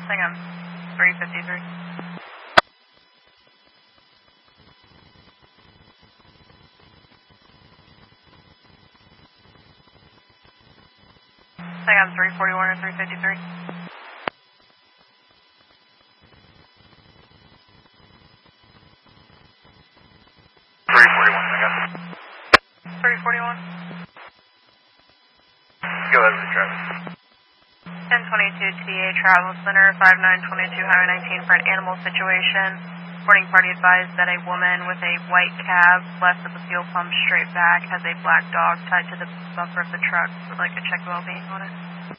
Saigon 353. Saigon 341 or 353. 341. Go ahead with the traffic. 1022 TA Travel Center, 5922 Highway 19 for an animal situation. Boarding party advised that a woman with a white cab left of the fuel pump straight back has a black dog tied to the bumper of the truck. Would like to check the well-being on it.